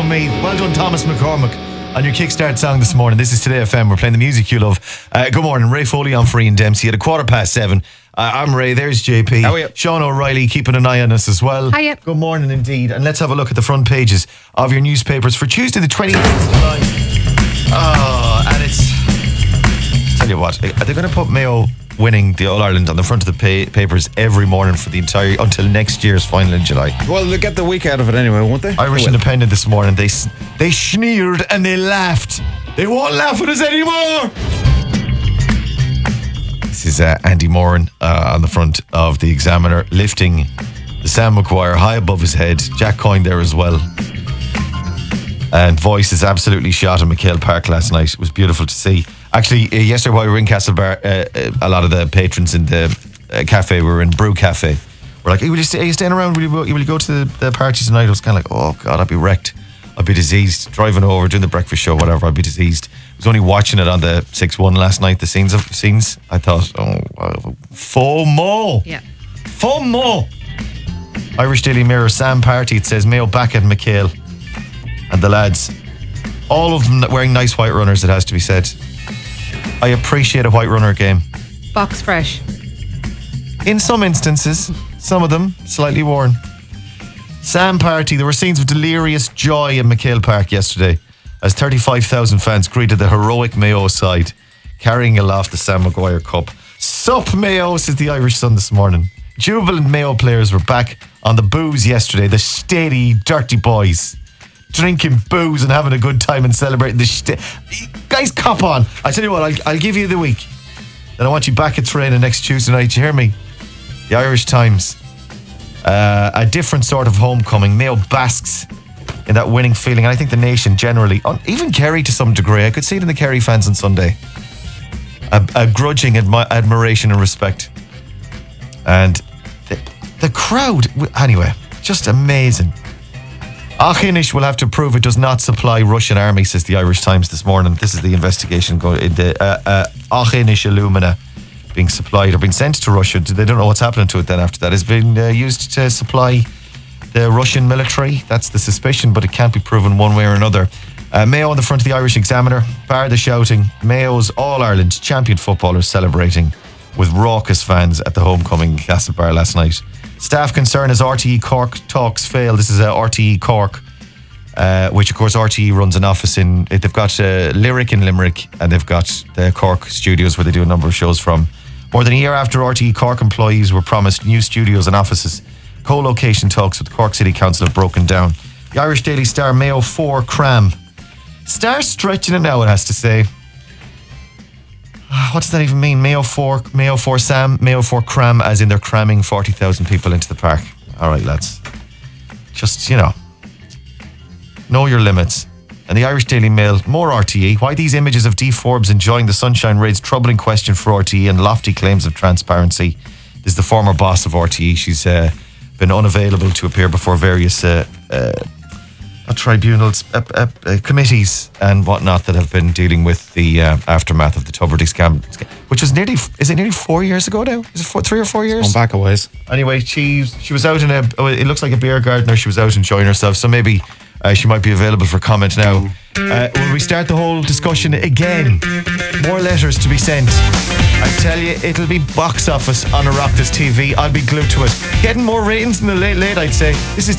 on me. Well done, Thomas McCormick, on your kickstart song this morning. This is Today FM. We're playing the music you love. Good morning. Ray Foley on for Ian Dempsey at 7:15. I'm Ray. There's JP. How are you? Sean O'Reilly keeping an eye on us as well. Hiya. Good morning indeed. And let's have a look at the front pages of your newspapers for Tuesday the 28th of July. Oh, and it's... Tell you what, are they going to put Mayo winning the All-Ireland on the front of the papers every morning for the entire... until next year's final in July? Well, they'll get the week out of it anyway, won't they? Irish Independent this morning, they sneered and they laughed. They won't laugh at us anymore. This is Andy Moran on the front of the Examiner, lifting the Sam Maguire high above his head. Jack Coyne there as well. And voice is absolutely shot in McHale Park last night. It was beautiful to see. Actually, yesterday while we were in Castlebar, a lot of the patrons in the cafe, we were in Brew Cafe. We're like, hey, are you staying around? Will you go to the party tonight? I was kind of like, oh God, I'd be wrecked. I'd be diseased. Driving over, doing the breakfast show, whatever, I'd be diseased. I was only watching it on the 6-1 last night, the scenes. I thought, FOMO. Yeah. FOMO. Irish Daily Mirror, Sam Party, it says Mayo back at McHale. And the lads, all of them wearing nice white runners, it has to be said. I appreciate a white runner game. Box fresh. In some instances, some of them slightly worn. Sam Party, there were scenes of delirious joy in McHale Park yesterday as 35,000 fans greeted the heroic Mayo side, carrying aloft the Sam Maguire Cup. Sup Mayo, says the Irish Sun this morning. Jubilant Mayo players were back on the booze yesterday, the steady, dirty boys. Drinking booze and having a good time and celebrating the guys, cop on. I tell you what, I'll give you the week. Then I want you back at training next Tuesday night. You hear me? The Irish Times. A different sort of homecoming. Mayo basks in that winning feeling. And I think the nation generally, even Kerry to some degree, I could see it in the Kerry fans on Sunday. A grudging admiration and respect. And the crowd, anyway, just amazing. Achinish will have to prove it does not supply Russian army, says the Irish Times this morning. This is the investigation going into Achinish alumina being supplied or being sent to Russia. They don't know what's happening to it then after that. It's been used to supply the Russian military. That's the suspicion, but it can't be proven one way or another. Mayo on the front of the Irish Examiner. Bar the shouting. Mayo's All-Ireland champion footballers celebrating with raucous fans at the homecoming in Castlebar last night. Staff concern as RTE Cork talks fail. This is RTE Cork, which of course RTE runs an office in. They've got Lyric in Limerick, and they've got the Cork studios where they do a number of shows from. More than a year after RTE Cork employees were promised new studios and offices, co-location talks with the Cork City Council have broken down. The Irish Daily Star, Mayo 4 cram. Star stretching it now, it has to say. What does that even mean? Mayo 4 Sam, Mayo 4 cram, as in they're cramming 40,000 people into the park. All right, lads. Just, know your limits. And the Irish Daily Mail, more RTE. Why these images of Dee Forbes enjoying the sunshine raise troubling question for RTE and lofty claims of transparency. This is the former boss of RTE. She's been unavailable to appear before various tribunals, committees and whatnot that have been dealing with the aftermath of the Tubridy scam, which was nearly 4 years ago now? Is it 3 or 4 years? Going back a ways. Anyway, she was out in it looks like a beer garden, or she was out enjoying herself, so maybe she might be available for comment now. Will we start the whole discussion again? More letters to be sent. I tell you, it'll be box office on Oireachtas TV. I'll be glued to it. Getting more ratings than the late, I'd say. This is